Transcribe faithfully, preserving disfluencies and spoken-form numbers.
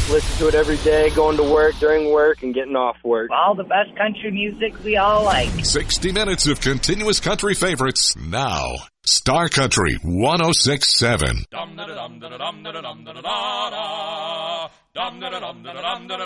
Listen to it every day, going to work, during work, and getting off work. All the best country music we all like. sixty minutes of continuous country favorites now. Star Country one oh six point seven.